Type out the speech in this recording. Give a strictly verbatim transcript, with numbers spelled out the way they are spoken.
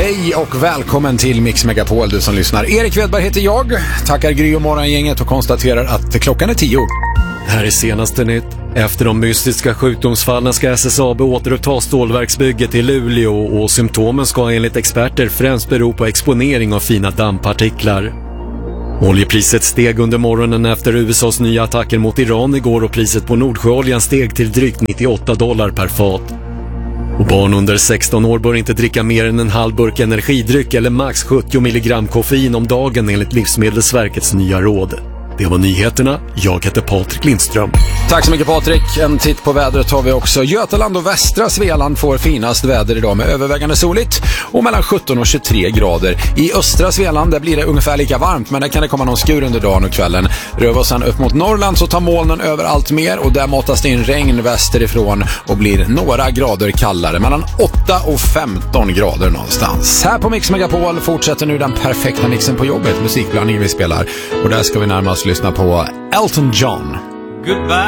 Hej och välkommen till Mix Megapol, du som lyssnar. Erik Wedberg heter jag, tackar Gry och morgongänget och konstaterar att klockan är tio. Här är senaste nytt. Efter de mystiska sjukdomsfallen ska S S A B återuppta stålverksbygget i Luleå och symptomen ska enligt experter främst bero på exponering av fina dammpartiklar. Oljepriset steg under morgonen efter U S A:s nya attacker mot Iran igår och priset på Nordsjöoljan steg till drygt nittioåtta dollar per fat. Och barn under sexton år bör inte dricka mer än en halv burk energidryck eller max sjuttio milligram koffein om dagen enligt Livsmedelsverkets nya råd. Det var nyheterna. Jag heter Patrik Lindström. Tack så mycket Patrik. En titt på vädret har vi också. Götaland och västra Svealand får finast väder idag med övervägande soligt och mellan sjutton och tjugotre grader. I östra Svealand där blir det ungefär lika varmt, men där kan det komma någon skur under dagen och kvällen. Rör vi oss sedan upp mot Norrland så tar molnen över allt mer och där matas det in regn västerifrån och blir några grader kallare. Mellan åtta och femton grader någonstans. Här på Mix Megapol fortsätter nu den perfekta mixen på jobbet. Musikblandningen vi spelar. Och där ska vi närmast lyssna på Elton John. Goodbye.